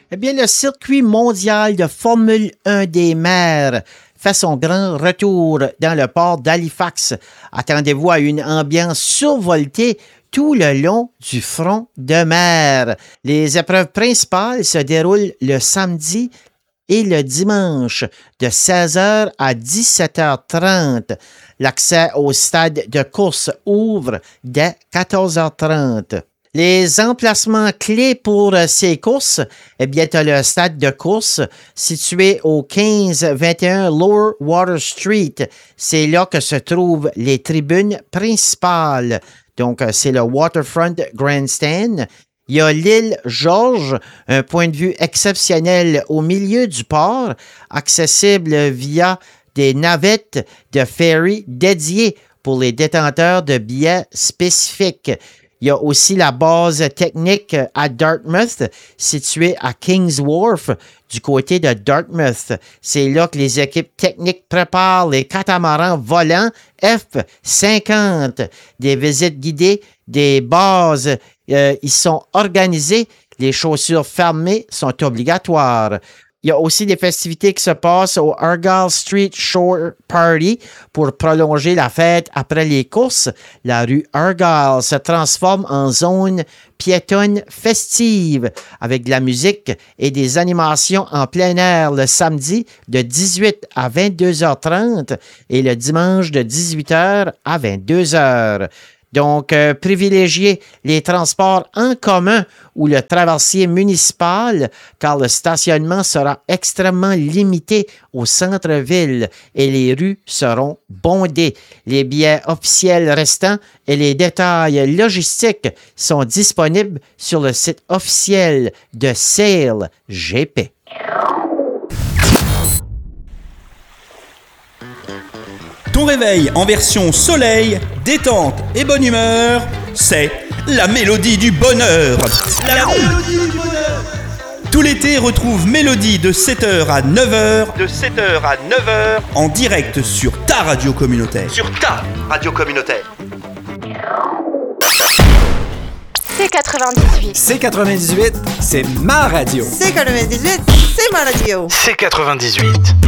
Eh bien, le circuit mondial de Formule 1 des mers fait son grand retour dans le port d'Halifax. Attendez-vous à une ambiance survoltée tout le long du front de mer. Les épreuves principales se déroulent le samedi et le dimanche de 16h à 17h30. L'accès au stade de course ouvre dès 14h30. Les emplacements clés pour ces courses, eh bien, tu as le stade de course situé au 1521 Lower Water Street. C'est là que se trouvent les tribunes principales. Donc, c'est le Waterfront Grandstand. Il y a l'île George, un point de vue exceptionnel au milieu du port, accessible via des navettes de ferry dédiées pour les détenteurs de billets spécifiques. Il y a aussi la base technique à Dartmouth, située à King's Wharf, du côté de Dartmouth. C'est là que les équipes techniques préparent les catamarans volants F-50. Des visites guidées, des bases, ils sont organisés. Les chaussures fermées sont obligatoires. Il y a aussi des festivités qui se passent au Argyle Street Shore Party pour prolonger la fête après les courses. La rue Argyle se transforme en zone piétonne festive avec de la musique et des animations en plein air le samedi de 18 à 22h30 et le dimanche de 18h à 22h. Donc, privilégiez les transports en commun ou le traversier municipal, car le stationnement sera extrêmement limité au centre-ville et les rues seront bondées. Les billets officiels restants et les détails logistiques sont disponibles sur le site officiel de Sail GP. Ton réveil en version soleil, détente et bonne humeur, c'est la mélodie du bonheur. La mélodie du bonheur. Tout l'été, retrouve Mélodie de 7h à 9h. De 7h à 9h. En direct sur ta radio communautaire. Sur ta radio communautaire. C98. C98, c'est ma radio. C98, c'est ma radio. C98.